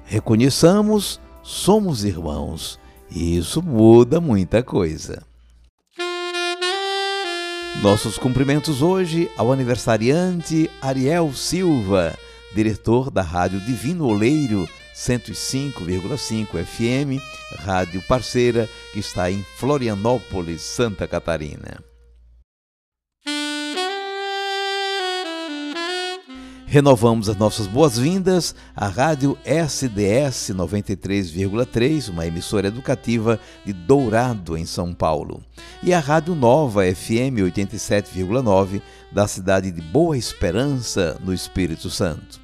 Reconheçamos, somos irmãos. E isso muda muita coisa. Nossos cumprimentos hoje ao aniversariante Ariel Silva, diretor da Rádio Divino Oleiro 105,5 FM, rádio parceira que está em Florianópolis, Santa Catarina. Renovamos as nossas boas-vindas à Rádio SDS 93,3, uma emissora educativa de Dourado, em São Paulo, e a Rádio Nova FM 87,9, da cidade de Boa Esperança, no Espírito Santo.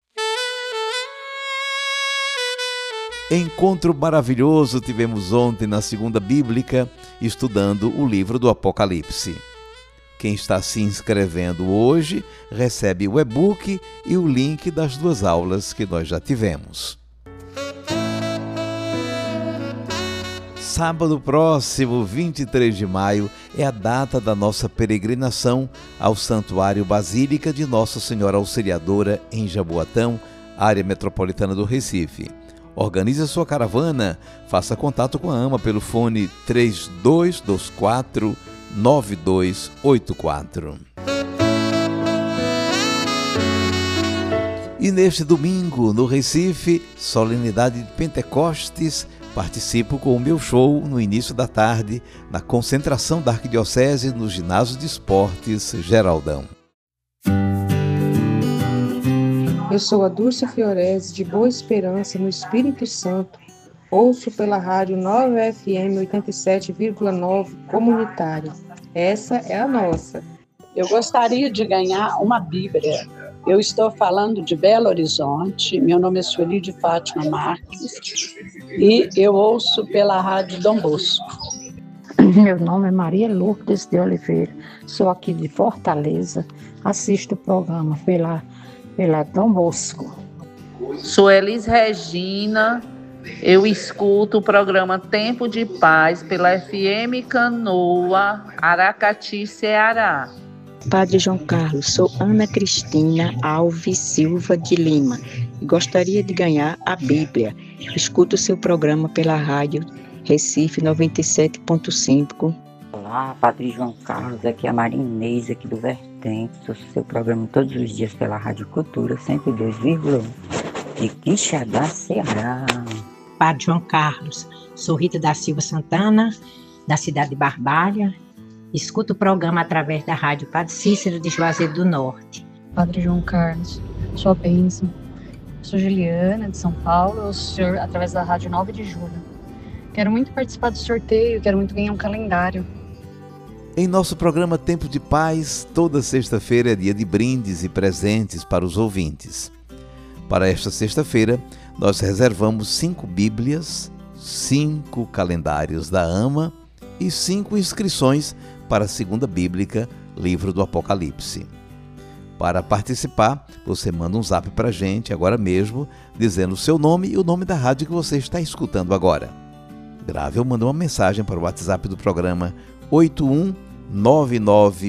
Encontro maravilhoso tivemos ontem na Segunda Bíblica, estudando o livro do Apocalipse. Quem está se inscrevendo hoje recebe o e-book e o link das 2 aulas que nós já tivemos. Sábado próximo, 23 de maio, é a data da nossa peregrinação ao Santuário Basílica de Nossa Senhora Auxiliadora, em Jaboatão, área metropolitana do Recife. Organize a sua caravana, faça contato com a AMA pelo fone 3224-9284. E neste domingo, no Recife, solenidade de Pentecostes, participo com o meu show no início da tarde, na concentração da Arquidiocese no Ginásio de Esportes Geraldão. Eu sou a Dulce Fiorese, de Boa Esperança, no Espírito Santo. Ouço pela rádio 9FM 87,9 comunitária. Essa é a nossa. Eu gostaria de ganhar uma Bíblia. Eu estou falando de Belo Horizonte. Meu nome é Sueli de Fátima Marques e eu ouço pela rádio Dom Bosco. Meu nome é Maria Lourdes de Oliveira. Sou aqui de Fortaleza. Assisto o programa pela Dom Bosco. Sou Elis Regina, eu escuto o programa Tempo de Paz pela FM Canoa, Aracati, Ceará. Padre João Carlos, sou Ana Cristina Alves Silva de Lima e gostaria de ganhar a Bíblia. Escuto o seu programa pela rádio Recife 97.5. Olá, Padre João Carlos, aqui é a Maria Inês, aqui do Vertente. Ouço seu programa todos os dias pela Rádio Cultura 102,1 de Quixadá, Ceará. Padre João Carlos, sou Rita da Silva Santana, da cidade de Barbalha. Escuto o programa através da Rádio Padre Cícero de Juazeiro do Norte. Padre João Carlos, sua bênção. Sou Juliana, de São Paulo, eu ouço o senhor através da Rádio 9 de Julho. Quero muito participar do sorteio, quero muito ganhar um calendário. Em nosso programa Tempo de Paz, toda sexta-feira é dia de brindes e presentes para os ouvintes. Para esta sexta-feira, nós reservamos 5 Bíblias, 5 calendários da AMA e 5 inscrições para a Segunda Bíblica, livro do Apocalipse. Para participar, você manda um zap para a gente agora mesmo, dizendo o seu nome e o nome da rádio que você está escutando agora. Grave ou manda uma mensagem para o WhatsApp do programa 8199